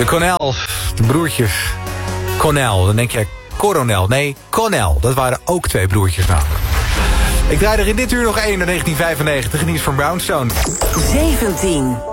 De Cornell, de broertjes. Cornell, dan denk je Coronel. Nee, Cornell. Dat waren ook 2 broertjes namelijk. Ik draai er in dit uur nog 1 naar 1995. En die is van Brownstone. 17.